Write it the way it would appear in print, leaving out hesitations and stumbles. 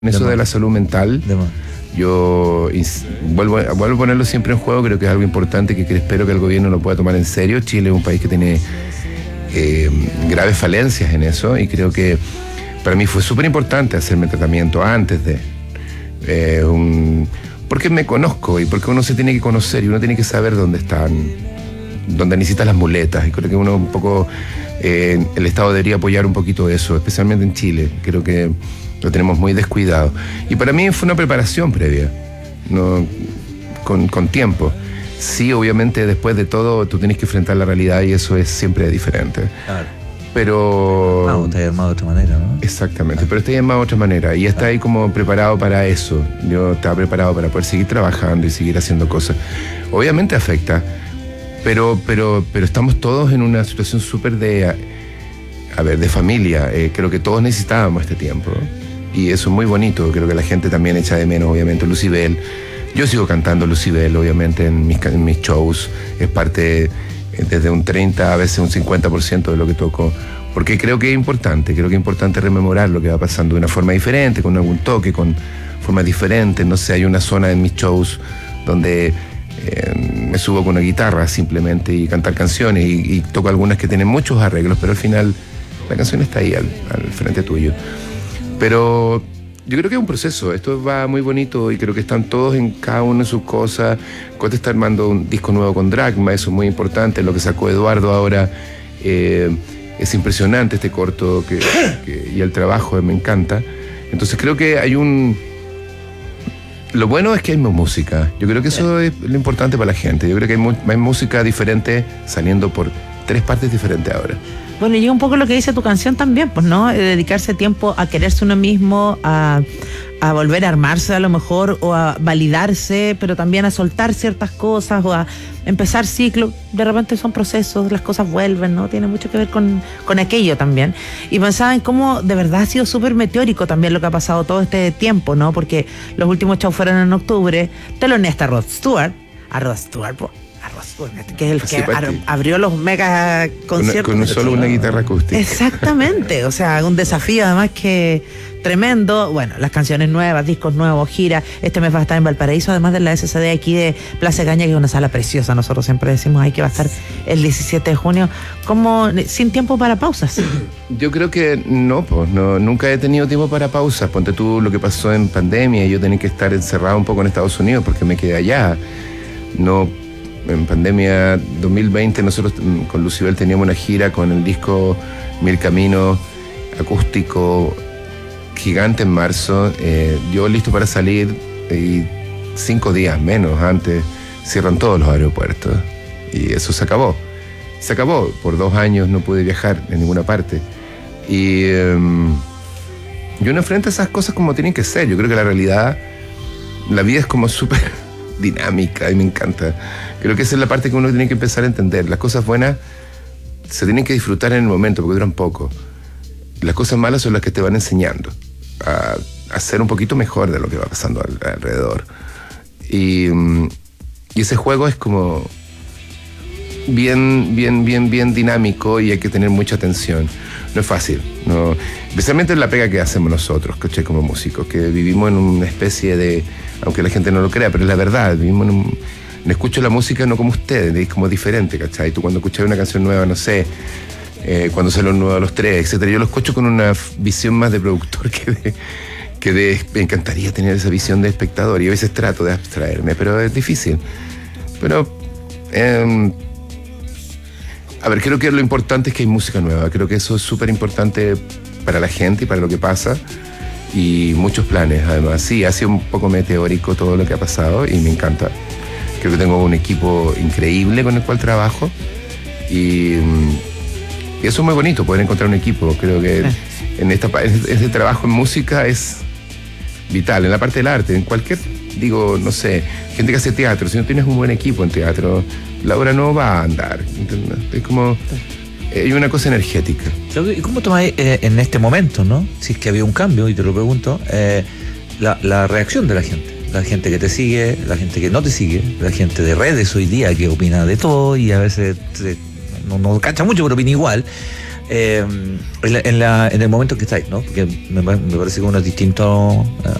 eso de la salud mental, yo vuelvo a ponerlo siempre en juego. Creo que es algo importante que espero que el gobierno lo pueda tomar en serio. Chile es un país que tiene graves falencias en eso, y creo que para mí fue súper importante hacerme tratamiento antes de porque me conozco y porque uno se tiene que conocer y uno tiene que saber dónde necesita las muletas, y creo que uno un poco el Estado debería apoyar un poquito eso, especialmente en Chile. Creo que lo tenemos muy descuidado, y para mí fue una preparación previa, ¿no? con tiempo. Sí, obviamente después de todo tú tienes que enfrentar la realidad, y eso es siempre diferente. Claro. Pero... Estás armado de otra manera, ¿no? Exactamente, pero estás armado de otra manera y está ahí como preparado para eso. Yo estaba preparado para poder seguir trabajando y seguir haciendo cosas. Obviamente afecta, pero estamos todos en una situación súper de familia. Creo que todos necesitábamos este tiempo, y eso es muy bonito. Creo que la gente también echa de menos, obviamente, Lucibel. Yo sigo cantando Lucibel, obviamente, en mis shows. Es parte... desde un 30, a veces un 50% de lo que toco, porque creo que es importante rememorar lo que va pasando de una forma diferente, con algún toque, con formas diferentes. No sé, hay una zona en mis shows donde me subo con una guitarra simplemente y cantar canciones, y toco algunas que tienen muchos arreglos, pero al final la canción está ahí al frente tuyo. Pero yo creo que es un proceso, esto va muy bonito, y creo que están todos en cada uno de sus cosas. Cote está armando un disco nuevo con Dragma, eso es muy importante. Lo que sacó Eduardo ahora es impresionante, este corto y el trabajo me encanta. Entonces creo que lo bueno es que hay más música. Yo creo que eso es lo importante para la gente. Yo creo que hay música diferente saliendo por 3 partes diferentes ahora. Bueno, y un poco lo que dice tu canción también, pues, ¿no? Dedicarse tiempo a quererse uno mismo, a volver a armarse a lo mejor, o a validarse, pero también a soltar ciertas cosas, o a empezar ciclos. De repente son procesos, las cosas vuelven, ¿no? Tiene mucho que ver con aquello también. Y pensaba en cómo de verdad ha sido súper meteórico también lo que ha pasado todo este tiempo, ¿no? Porque los últimos shows fueron en octubre. Teloneaste a Rod Stewart, que es el que abrió los mega conciertos. Con solo una guitarra acústica. Exactamente, o sea, un desafío además que tremendo. Bueno, las canciones nuevas, discos nuevos, gira. Este mes va a estar en Valparaíso, además de la SCD aquí de Plaza Gaña, que es una sala preciosa. Nosotros siempre decimos ahí que va a estar el 17 de junio. ¿Cómo, sin tiempo para pausas? Yo creo que no, nunca he tenido tiempo para pausas. Ponte tú lo que pasó en pandemia, yo tenía que estar encerrado un poco en Estados Unidos porque me quedé allá. En pandemia 2020 nosotros con Lucibel teníamos una gira con el disco Mil Caminos acústico gigante en marzo. Yo listo para salir, y 5 días menos antes cierran todos los aeropuertos, y eso se acabó. Por 2 años no pude viajar en ninguna parte, y yo no enfrento esas cosas como tienen que ser. Yo creo que la vida es como súper dinámica, y me encanta. Creo que esa es la parte que uno tiene que empezar a entender. Las cosas buenas se tienen que disfrutar en el momento porque duran poco. Las cosas malas son las que te van enseñando a ser un poquito mejor de lo que va pasando alrededor. Y ese juego es como bien dinámico, y hay que tener mucha atención. No es fácil, no, especialmente en la pega que hacemos nosotros, ¿cachai? Como músicos, que vivimos en una especie de, aunque la gente no lo crea, pero es la verdad, vivimos escucho la música no como ustedes, es como diferente, ¿cachai? Tú cuando escuchas una canción nueva, no sé, cuando sale un nuevo a los 3, etcétera, yo lo escucho con una visión más de productor me encantaría tener esa visión de espectador, y a veces trato de abstraerme, pero es difícil. Pero creo que lo importante es que hay música nueva. Creo que eso es súper importante para la gente y para lo que pasa, y muchos planes además. Sí, ha sido un poco meteórico todo lo que ha pasado, y me encanta. Creo que tengo un equipo increíble con el cual trabajo, y eso es muy bonito, poder encontrar un equipo. Creo que este trabajo en música es vital, en la parte del arte, en cualquier, no sé, gente que hace teatro. Si no tienes un buen equipo en teatro, la obra no va a andar, ¿entendés? Es como, hay una cosa energética. ¿Y cómo tomáis en este momento, no? Si es que había un cambio, y te lo pregunto, la reacción de la gente? La gente que te sigue, la gente que no te sigue, la gente de redes hoy día que opina de todo, y a veces no cacha mucho, pero opina igual. en el momento que estáis, ¿no? Porque me parece que uno es distinto